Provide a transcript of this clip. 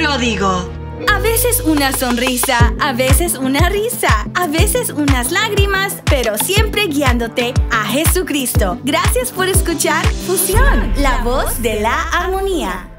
pródigo. A veces una sonrisa, a veces una risa, a veces unas lágrimas, pero siempre guiándote a Jesucristo. Gracias por escuchar Fusión, la voz de la armonía.